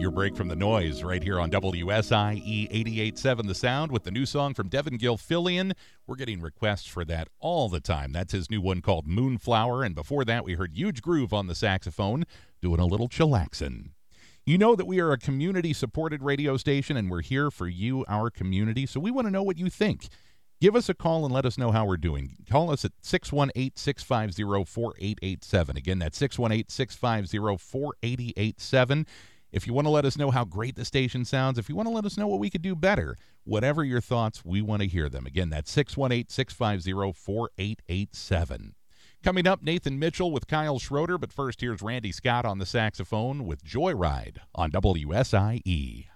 Your break from the noise right here on WSIE 88.7 The Sound with the new song from Devin Gilfillian. We're getting requests for that all the time. That's his new one called Moonflower. And before that, we heard Huge Groove on the saxophone doing a little chillaxin'. You know that we are a community-supported radio station, and we're here for you, our community, so we want to know what you think. Give us a call and let us know how we're doing. Call us at 618-650-4887. Again, that's 618-650-4887. If you want to let us know how great the station sounds, if you want to let us know what we could do better, whatever your thoughts, we want to hear them. Again, that's 618-650-4887. Coming up, Nathan Mitchell with Kyle Schroeder, but first here's Randy Scott on the saxophone with Joyride on WSIE.